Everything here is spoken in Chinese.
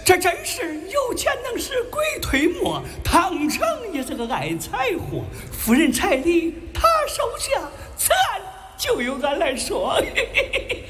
这真是有钱能使鬼推磨，唐成也是个爱财货，夫人彩礼他收下，此案就由俺来说。